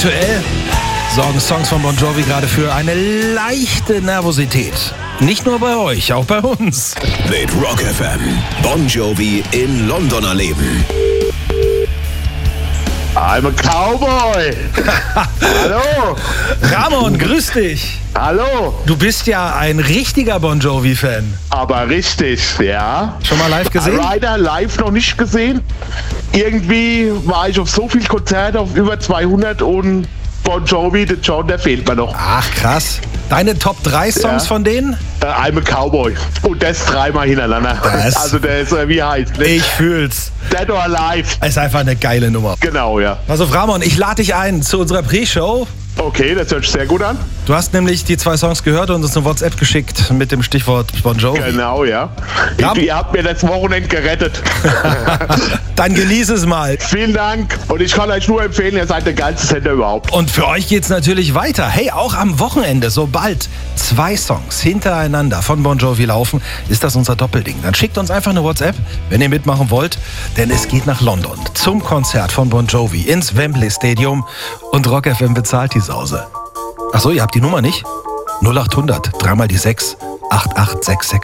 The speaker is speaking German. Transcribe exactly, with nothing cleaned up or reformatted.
Aktuell sorgen Songs von Bon Jovi gerade für eine leichte Nervosität. Nicht nur bei euch, auch bei uns. Mit Rock F M. Bon Jovi in London erleben. I'm a Cowboy. Hallo. Ramon, grüß dich. Hallo. Du bist ja ein richtiger Bon Jovi-Fan. Aber richtig, ja. Schon mal live gesehen? Leider live noch nicht gesehen. Irgendwie war ich auf so viel Konzerte, auf über zweihundert, und Bon Jovi, der John, der fehlt mir noch. Ach, krass. Deine Top drei Songs Ja. von denen? Äh, I'm a Cowboy. Und das dreimal hintereinander. Das- Also der ist, äh, wie heißt der? Ich fühl's. Dead or Alive. Ist einfach eine geile Nummer. Genau, ja. Also Ramon, ich lade dich ein zu unserer Pre-Show. Okay, das hört sich sehr gut an. Du hast nämlich die zwei Songs gehört und uns eine WhatsApp geschickt mit dem Stichwort Bon Jovi. Genau, ja. Ja. Ihr habt mir das Wochenende gerettet. Dann genieß es mal. Vielen Dank. Und ich kann euch nur empfehlen, ihr seid der geilste Sender überhaupt. Und für euch geht's natürlich weiter. Hey, auch am Wochenende, sobald zwei Songs hintereinander von Bon Jovi laufen, ist das unser Doppelding. Dann schickt uns einfach eine WhatsApp, wenn ihr mitmachen wollt, denn es geht nach London zum Konzert von Bon Jovi ins Wembley Stadium und Rock F M bezahlt die Sause. Achso, ihr habt die Nummer nicht? null acht hundert, dreimal die sechs, acht acht sechs sechs.